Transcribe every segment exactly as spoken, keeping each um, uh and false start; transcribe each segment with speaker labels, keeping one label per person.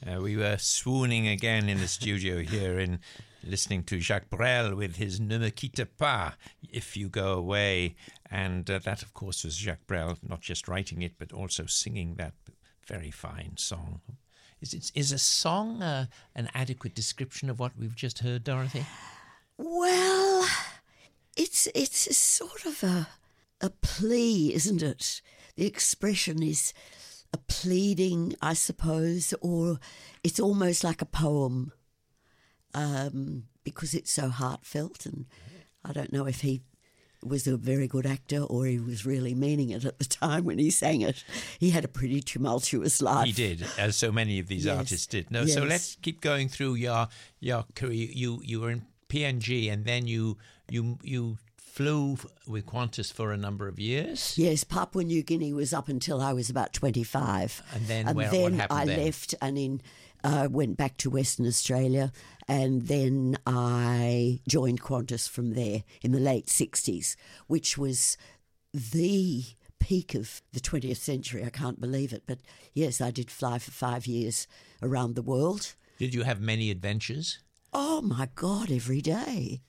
Speaker 1: Uh, we were swooning again in the studio here in listening to Jacques Brel with his Ne me quitte pas, If You Go Away. And uh, that, of course, was Jacques Brel, not just writing it, but also singing that very fine song. Is, it, is a song uh, an adequate description of what we've just heard, Dorothy?
Speaker 2: Well, it's it's sort of a, a plea, isn't it? The expression is a pleading, I suppose, or it's almost like a poem um, because it's so heartfelt. And I don't know if he was a very good actor or he was really meaning it at the time when he sang it. He had a pretty tumultuous life.
Speaker 1: He did, as so many of these
Speaker 2: Yes.
Speaker 1: artists did. No,
Speaker 2: Yes.
Speaker 1: so let's keep going through your your career. You you were in P N G and then you you you flew with Qantas for a number of years.
Speaker 2: Yes, Papua New Guinea was up until I was about twenty-five.
Speaker 1: And then
Speaker 2: and
Speaker 1: where,
Speaker 2: then
Speaker 1: what happened
Speaker 2: I
Speaker 1: then?
Speaker 2: left and in uh, went back to Western Australia, and then I joined Qantas from there in the late sixties, which was the peak of the twentieth century. I can't believe it. But yes, I did fly for five years around the world.
Speaker 1: Did you have many adventures?
Speaker 2: Oh, my God, every day.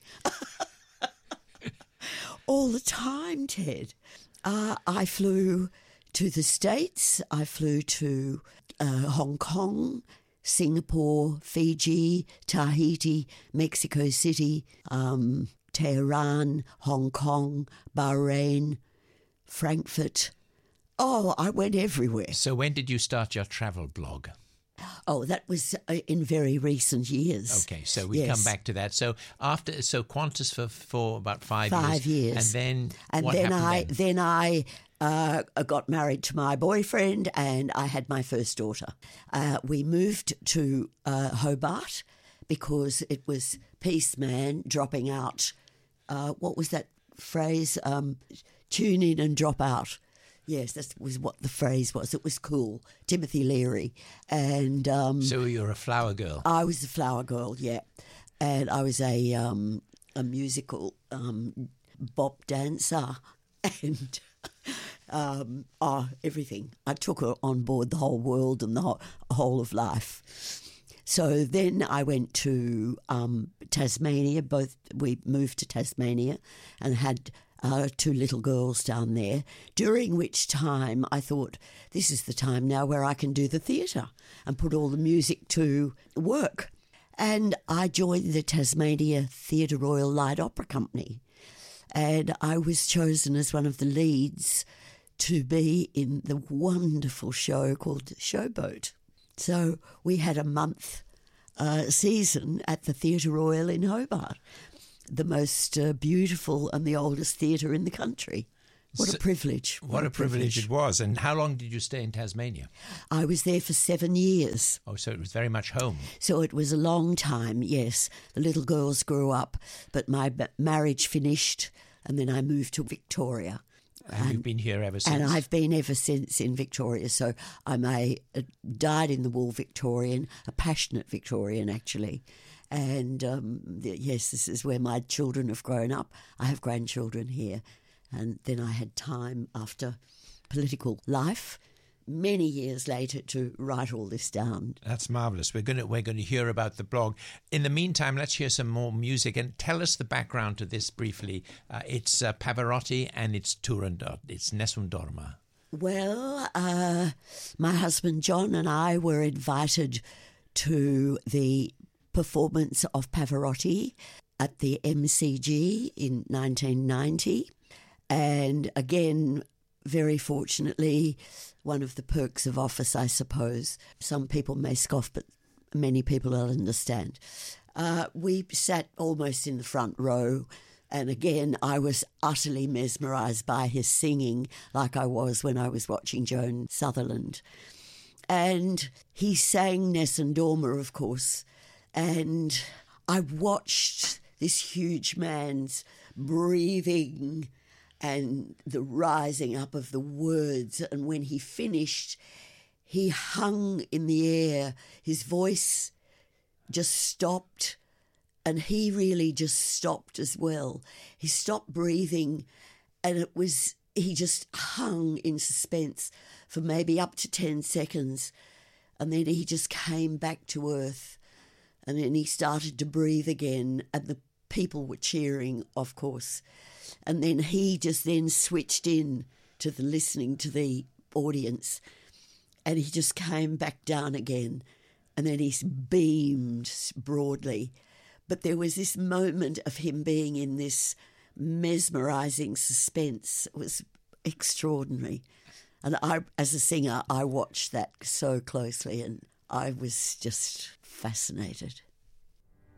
Speaker 2: All the time, Ted. Uh, I flew to the States. I flew to uh, Hong Kong, Singapore, Fiji, Tahiti, Mexico City, um, Tehran, Hong Kong, Bahrain, Frankfurt. Oh, I went everywhere.
Speaker 1: So when did you start your travel blog?
Speaker 2: Oh, that was uh, in very recent years.
Speaker 1: Okay, so we
Speaker 2: Yes.
Speaker 1: come back to that. So after, so Qantas for for about five,
Speaker 2: Five years.
Speaker 1: and then
Speaker 2: And
Speaker 1: what
Speaker 2: then
Speaker 1: happened
Speaker 2: I
Speaker 1: then?
Speaker 2: then I uh, got married to my boyfriend, and I had my first daughter. Uh, we moved to uh, Hobart because it was Peace Man dropping out. Uh, what was that phrase? Um, tune in and drop out. Yes, that was what the phrase was. It was cool. Timothy Leary. And um,
Speaker 1: So you're a flower girl.
Speaker 2: I was a flower girl, yeah. And I was a um, a musical um, bop dancer and um, oh, everything. I took her on board the whole world and the whole, whole of life. So then I went to um, Tasmania. Both we moved to Tasmania and had uh, two little girls down there, during which time I thought, this is the time now where I can do the theatre and put all the music to work. And I joined the Tasmania Theatre Royal Light Opera Company, and I was chosen as one of the leads to be in the wonderful show called Showboat. So we had a month uh, season at the Theatre Royal in Hobart, the most uh, beautiful and the oldest theatre in the country. What
Speaker 1: So-
Speaker 2: a privilege.
Speaker 1: What a privilege it was. And how long did you stay in Tasmania?
Speaker 2: I was there for seven years.
Speaker 1: Oh, so it was very much home.
Speaker 2: So it was a long time, yes. The little girls grew up, but my b- marriage finished, and then I moved to Victoria.
Speaker 1: And you've been here ever since.
Speaker 2: And I've been ever since in Victoria. So I'm a, a dyed-in-the-wool Victorian, a passionate Victorian, actually. And um, the, yes, this is where my children have grown up. I have grandchildren here. And then I had time after political life, many years later, to write all this down.
Speaker 1: That's marvellous. We're going to we're going to hear about the blog. In the meantime, let's hear some more music and tell us the background to this briefly. Uh, it's uh, Pavarotti and it's Turandot. It's Nessun Dorma.
Speaker 2: Well, uh, my husband John and I were invited to the performance of Pavarotti at the M C G in nineteen ninety. And again, very fortunately, one of the perks of office, I suppose. Some people may scoff, but many people will understand. Uh, we sat almost in the front row. And again, I was utterly mesmerised by his singing, like I was when I was watching Joan Sutherland. And he sang Nessun Dorma, of course. And I watched this huge man's breathing and the rising up of the words. And when he finished, he hung in the air. His voice just stopped, and he really just stopped as well. He stopped breathing, and it was, he just hung in suspense for maybe up to ten seconds. And then he just came back to earth, and then he started to breathe again, and the people were cheering, of course. And then he just then switched in to the listening to the audience, and he just came back down again, and then he beamed broadly. But there was this moment of him being in this mesmerising suspense. It was extraordinary. And I, as a singer, I watched that so closely, and I was just fascinated.